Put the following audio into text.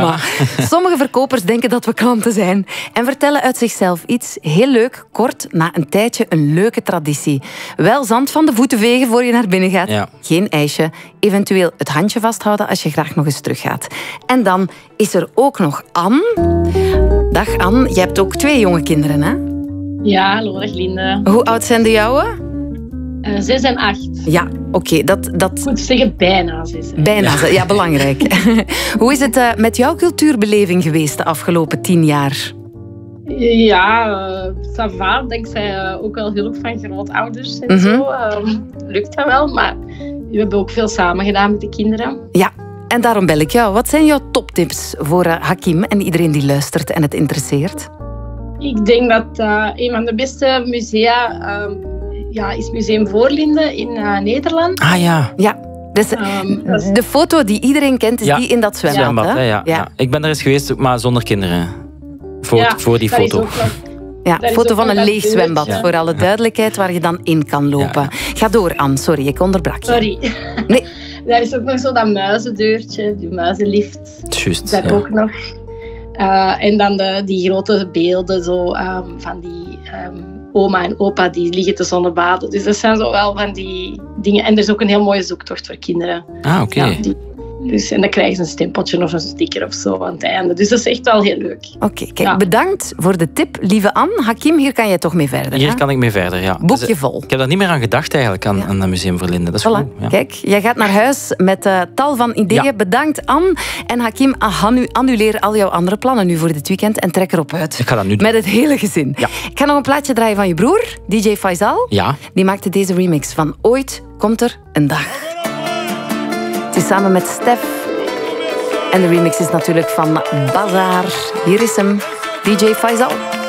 Sommige verkopers denken dat we klanten zijn en vertellen uit zichzelf iets heel leuk, kort, na een tijdje een leuke traditie. Wel zand van de voeten vegen voor je naar binnen gaat. Ja. Geen ijsje. Eventueel het handje vasthouden als je graag nog eens teruggaat. En dan is er ook nog Anne. Dag Anne, je hebt ook 2 jonge kinderen, hè? Ja, hallo, dag Linde. Hoe oud zijn de jouwe? 6 en 8. Ja, oké. Dat... Ik moet zeggen, bijna 6. Bijna, ja, belangrijk. Hoe is het met jouw cultuurbeleving geweest de afgelopen 10 jaar? Ja, ça va, dankzij ook wel hulp van grootouders en zo. Lukt dat wel, maar we hebben ook veel samen gedaan met de kinderen. Ja, en daarom bel ik jou. Wat zijn jouw toptips voor Hakim en iedereen die luistert en het interesseert? Ik denk dat een van de beste musea is Museum Voorlinden in Nederland. Ah ja. Ja. Dus de foto die iedereen kent, is die in dat zwembad. Hè? Ja. Ik ben er eens geweest, maar zonder kinderen. Voor die foto. Ja, foto van een leeg zwembad, voor alle duidelijkheid, waar je dan in kan lopen. Ja. Ga door, Anne. Sorry, ik onderbrak je. Sorry. Nee. Daar is ook nog zo dat muizendeurtje, die muizenlift. Juist, dat ook nog. En dan die grote beelden zo, van die oma en opa die liggen te zonnebaden. Dus dat zijn zo wel van die dingen. En er is ook een heel mooie zoektocht voor kinderen. Ah, oké. Ja, dus, en dan krijgen ze een stempeltje of een sticker of zo aan het einde. Dus dat is echt wel heel leuk. Oké, kijk, bedankt voor de tip, lieve Anne. Hakim, hier kan jij toch mee verder? Hier kan ik mee verder, ja. Boekje dus, vol. Ik heb daar niet meer aan gedacht eigenlijk, aan het Museum Voorlinden. Dat is goed. Ja. Kijk, jij gaat naar huis met tal van ideeën. Ja. Bedankt, Anne. En Hakim, annuleer al jouw andere plannen nu voor dit weekend en trek erop uit. Ik ga dat nu doen. Met het hele gezin. Ja. Ik ga nog een plaatje draaien van je broer, DJ Faisal. Ja. Die maakte deze remix van Ooit komt er een dag. Het is samen met Stef. En de remix is natuurlijk van Bazaar. Hier is hem, DJ Faisal.